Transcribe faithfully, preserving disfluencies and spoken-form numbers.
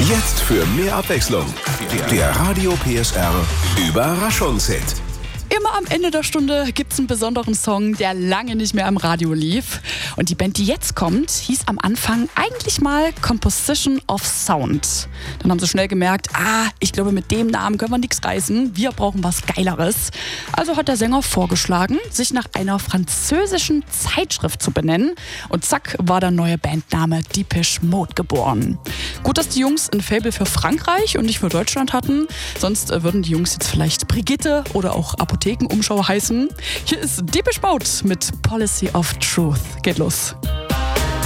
Jetzt für mehr Abwechslung. Der Radio P S R Überraschungshit. Immer am Ende der Stunde gibt's einen besonderen Song, der lange nicht mehr im Radio lief. Und die Band, die jetzt kommt, hieß am Anfang eigentlich mal Composition of Sound. Dann haben sie schnell gemerkt, ah, ich glaube, mit dem Namen können wir nichts reißen. Wir brauchen was Geileres. Also hat der Sänger vorgeschlagen, sich nach einer französischen Zeitschrift zu benennen. Und zack, war der neue Bandname Depeche Mode geboren. Gut, dass die Jungs ein Faible für Frankreich und nicht für Deutschland hatten. Sonst würden die Jungs jetzt vielleicht Brigitte oder auch Apothekenumschau heißen. Hier ist Depeche Mode mit Policy of Truth. Geht los.